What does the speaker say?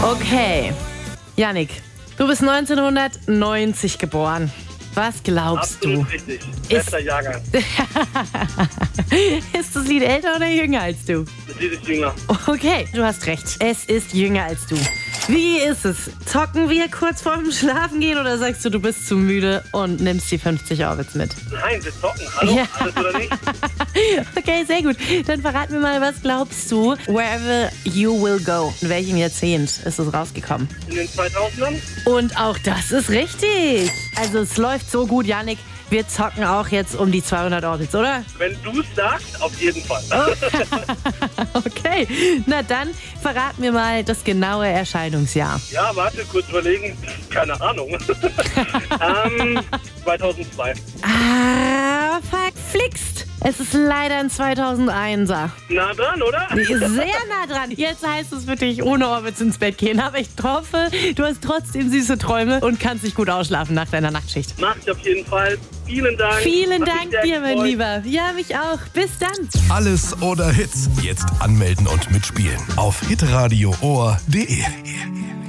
Okay, Yannick, du bist 1990 geboren. Was glaubst Absolut du? richtig. Bester Jahrgang. Ist das Lied älter oder jünger als du? Das Lied ist jünger. Okay, du hast recht. Es ist jünger als du. Wie ist es? Zocken wir kurz vorm Schlafengehen oder sagst du, du bist zu müde und nimmst die 50 Orbits mit? Nein, wir zocken. Hallo? Ja. Alles oder nicht? Okay, sehr gut. Dann verrat mir mal, was glaubst du, Wherever You Will Go? In welchem Jahrzehnt ist es rausgekommen? In den 2000ern? Und auch das ist richtig. Also es läuft so gut, Yannick. Wir zocken auch jetzt um die 200 Orbits, oder? Wenn du es sagst, auf jeden Fall. Okay, na dann verrat mir mal das genaue Erscheinungsjahr. Ja, warte, kurz überlegen. Keine Ahnung. 2002. Verflixt. Es ist leider ein 2001er. Nah dran, oder? Sehr nah dran. Jetzt heißt es für dich ohne Orbits ins Bett gehen. Aber ich hoffe, du hast trotzdem süße Träume und kannst dich gut ausschlafen nach deiner Nachtschicht. Mach ich auf jeden Fall. Vielen Dank. Vielen Hat mich Dank sehr dir, mein gefreut. Lieber. Ja, mich auch. Bis dann. Alles oder Hits. Jetzt anmelden und mitspielen auf hitradio.de.